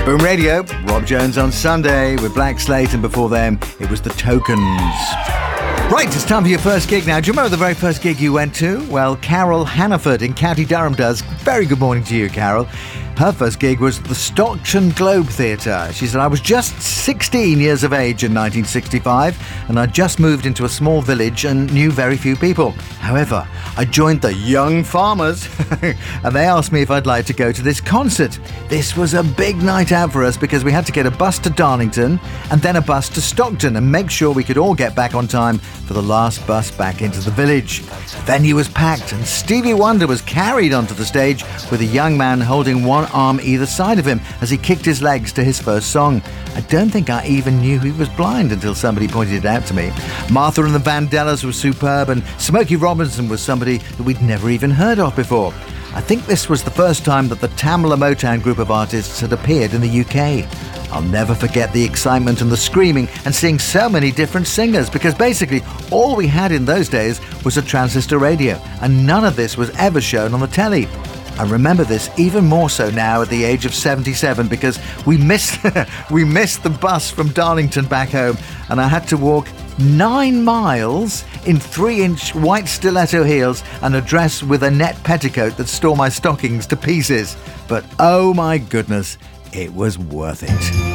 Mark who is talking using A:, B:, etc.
A: Boom Radio, Rob Jones on Sunday with Black Slate, and before them, it was the Tokens. Right, it's time for your first gig now. Do you remember the very first gig you went to? Well, Carol Hannaford in County Durham does. Very good morning to you, Carol. Her first gig was the Stockton Globe Theatre. She said, I was just 16 years of age in 1965 and I just moved into a small village and knew very few people. However, I joined the Young Farmers and they asked me if I'd like to go to this concert. This was a big night out for us because we had to get a bus to Darlington and then a bus to Stockton and make sure we could all get back on time for the last bus back into the village. The venue was packed and Stevie Wonder was carried onto the stage with a young man holding one arm either side of him as he kicked his legs to his first song. I don't think I even knew he was blind until somebody pointed it out to me. Martha and the Vandellas was superb and Smokey Robinson was somebody that we'd never even heard of before. I think this was the first time that the Tamla Motown group of artists had appeared in the UK. I'll never forget the excitement and the screaming and seeing so many different singers because basically all we had in those days was a transistor radio and none of this was ever shown on the telly. I remember this even more so now at the age of 77 because we missed the bus from Darlington back home and I had to walk 9 miles in 3-inch white stiletto heels and a dress with a net petticoat that tore my stockings to pieces. But oh my goodness, it was worth it.